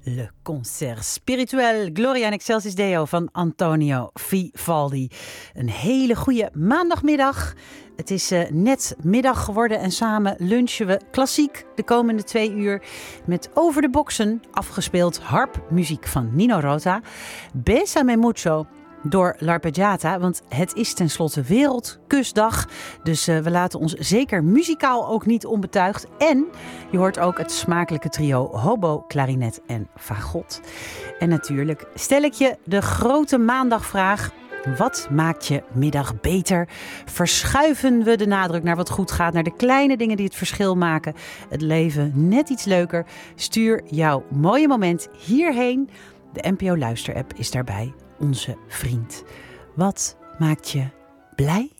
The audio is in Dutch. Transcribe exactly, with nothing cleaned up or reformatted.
Le Concert Spirituel Gloria in Excelsis Deo van Antonio Vivaldi. Een hele goede maandagmiddag. Het is uh, net middag geworden en samen lunchen we klassiek de komende twee uur met Over de Boksen, afgespeeld harpmuziek van Nino Rota. Bésame mucho door L'Arpeggiata, want het is tenslotte Wereldkusdag. Dus uh, we laten ons zeker muzikaal ook niet onbetuigd. En je hoort ook het smakelijke trio hobo, klarinet en fagot. En natuurlijk stel ik je de grote maandagvraag: wat maakt je middag beter? Verschuiven we de nadruk naar wat goed gaat, naar de kleine dingen die het verschil maken, het leven net iets leuker? Stuur jouw mooie moment hierheen. De N P O Luisterapp is daarbij onze vriend. Wat maakt je blij?